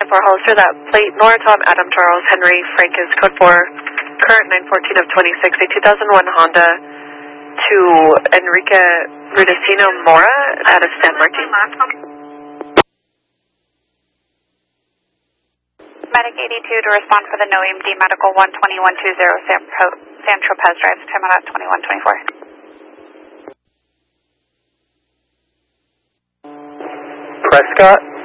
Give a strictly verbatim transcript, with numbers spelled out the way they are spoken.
four Hollister, that plate, Nora, Tom, Adam, Charles, Henry, Frank is code four, current nine fourteen of twenty-six, a two thousand one Honda to Enrique Rudicino Mora out of San Martin. Medic eighty-two to respond for the no E M D Medical one twenty-one twenty San, San Tropez Drive, time out at twenty-one twenty-four. Prescott.